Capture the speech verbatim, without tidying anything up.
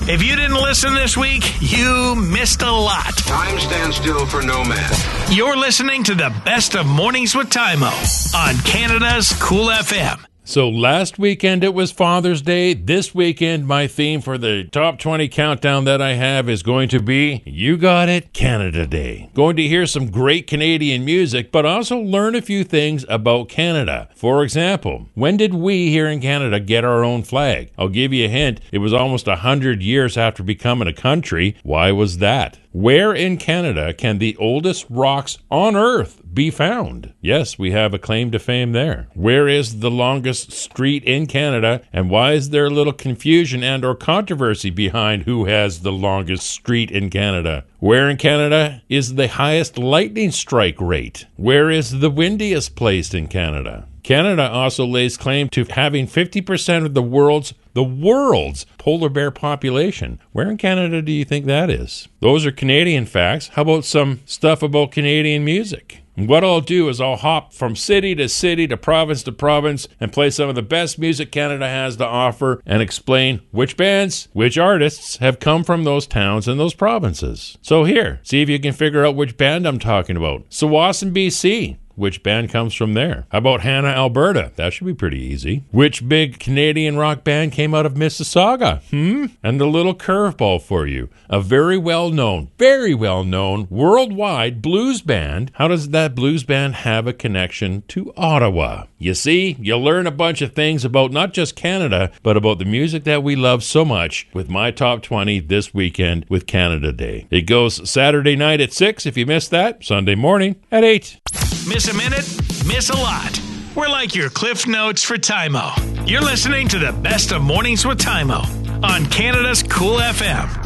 If you didn't listen this week, you missed a lot. Time stands still for no man. You're listening to the best of Mornings with Tymo on Canada's Cool F M. So last weekend it was Father's Day. This weekend my theme for the top twenty countdown that I have is going to be, you got it, Canada Day. Going to hear some great Canadian music, but also learn a few things about Canada. For example, when did we here in Canada get our own flag? I'll give you a hint. It was almost one hundred years after becoming a country. Why was that? Where in Canada can the oldest rocks on Earth be found? Yes, we have a claim to fame there. Where is the longest street in Canada, and why is there a little confusion and or controversy behind who has the longest street in Canada? Where in Canada is the highest lightning strike rate? Where is the windiest place in Canada? Canada also lays claim to having fifty percent of the world's, the world's polar bear population. Where in Canada do you think that is? Those are Canadian facts. How about some stuff about Canadian music? What I'll do is I'll hop from city to city to province to province and play some of the best music Canada has to offer and explain which bands, which artists have come from those towns and those provinces. So here, see if you can figure out which band I'm talking about. Tsawwassen, B C. Which band comes from there? How about Hannah, Alberta? That should be pretty easy. Which big Canadian rock band came out of Mississauga? Hmm? And a little curveball for you. A very well-known, very well-known, worldwide blues band. How does that blues band have a connection to Ottawa? You see, you'll learn a bunch of things about not just Canada, but about the music that we love so much with my top twenty this weekend with Canada Day. It goes Saturday night at six if you missed that, Sunday morning at eight. Miss a minute, miss a lot. We're like your Cliff Notes for Tymo. You're listening to the best of Mornings with Tymo on Canada's Cool F M.